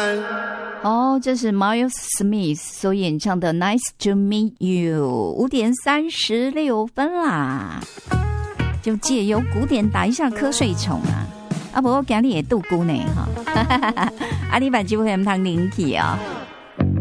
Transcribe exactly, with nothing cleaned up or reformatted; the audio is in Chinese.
哦，这是 Miles Smith 所演唱的 Nice to Meet You。 五点三十六分啦，就借由古典打一下瞌睡虫啊。啊，不过今日会度孤呢哈，啊你把机会唔通灵去啊。